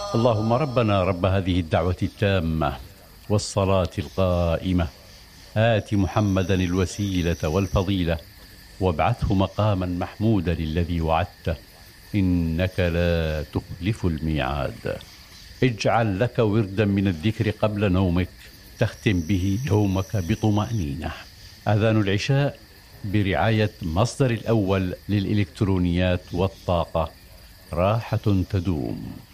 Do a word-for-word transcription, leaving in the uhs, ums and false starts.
اللهم ربنا رب هذه الدعوة التامة والصلاة القائمة آت محمدا الوسيلة والفضيلة وابعثه مقاما محمودا الذي وعدته إنك لا تخلف الميعاد. اجعل لك وردا من الذكر قبل نومك تختم به يومك بطمأنينة. أذان العشاء برعاية مصدر الأول للإلكترونيات والطاقة، راحة تدوم.